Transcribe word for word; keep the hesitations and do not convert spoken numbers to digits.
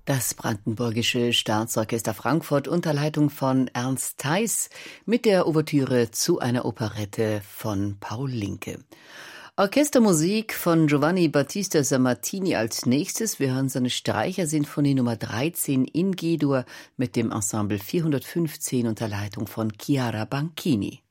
Das Brandenburgische Staatsorchester Frankfurt unter Leitung von Ernst Theis mit der Ouvertüre zu einer Operette von Paul Linke. Orchestermusik von Giovanni Battista Sammartini als nächstes. Wir hören seine Streichersinfonie Nummer dreizehn in G-Dur mit dem Ensemble vierhundertfünfzehn unter Leitung von Chiara Banchini.